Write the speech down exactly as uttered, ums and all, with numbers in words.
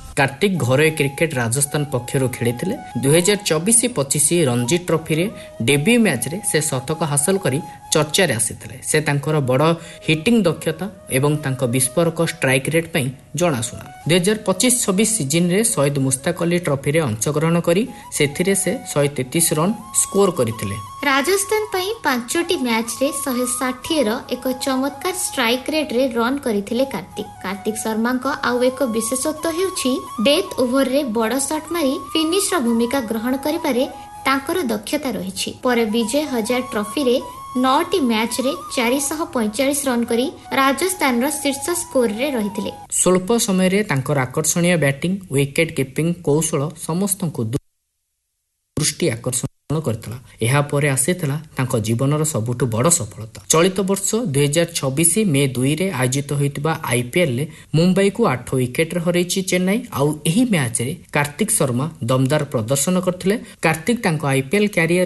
Kartik घरोई cricket Rajasthan पक्षर खेली दुई हजार चौबीस पचिश रणजी ट्रॉफी रे डेब्यू मैच रे से शतक हासिल करी चर्चार आसीथिले। से तांकर बड़ हिटिंग दक्षता एवं तांको विस्फोरक स्ट्राइक रेट पई जनाशुना। दुई हजार पचिश छब्बीस सीजन रे शहीद मुस्ताक अली ट्रॉफी रे अंशग्रहण करी सेथिरे से शहे तैंतीस रन स्कोर करथिले। राजस्थान पई पांचटी मैच रे शहे साठ रो एक चमत्कार स्ट्राइक रेट रे रन करथिले कार्तिक। कार्तिक शर्मा को आउ एक विशेषत्व हेउछि डेथ ओवर रे बड़ शॉट मारी फिनिश रो भूमिका ग्रहण करि पारे तांकर दक्षता रहिछि। पर विजय हजार ट्रॉफी रे नौटी मैच रे चार सौ पैंतालीस रन करी राजस्थान रो शीर्ष स्कोर रे रहिथिले। स्वल्प समय रे तांकर आकर्षणीय बैटिंग विकेट कीपिंग कौशल समस्तଙ୍କୁ दृष्टि आकर्षण करथिला। एहा परे आसीथिला तांको जीवनर सबुठु बड़ सफलता। चलित वर्ष दुई हजार छब्बीस मे दुई रे आयोजित होइतिबा आईपीएल ले मुंबई को आठ विकेट रे हरैछि चेन्नई। आउ एही मैच रे कार्तिक शर्मा दमदार प्रदर्शन करथिले। कार्तिक तांको आईपीएल कैरियर